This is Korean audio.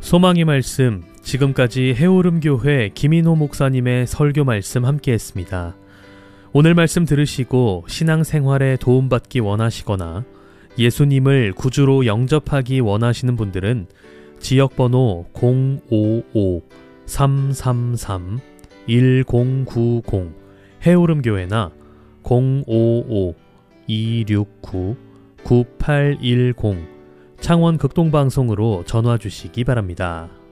소망의 말씀, 지금까지 해오름교회 김인호 목사님의 설교 말씀 함께 했습니다. 오늘 말씀 들으시고 신앙생활에 도움받기 원하시거나 예수님을 구주로 영접하기 원하시는 분들은 지역번호 055-333-1090 해오름교회나 055-269-9810 창원 극동방송으로 전화 주시기 바랍니다.